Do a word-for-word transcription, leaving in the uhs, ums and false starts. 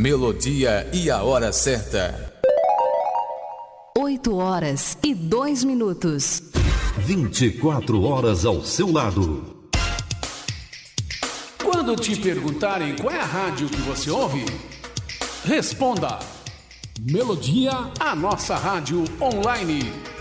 Melodia e a hora certa. oito horas e dois minutos. vinte e quatro horas ao seu lado. Quando te perguntarem qual é a rádio que você ouve, responda: Melodia, a nossa rádio online.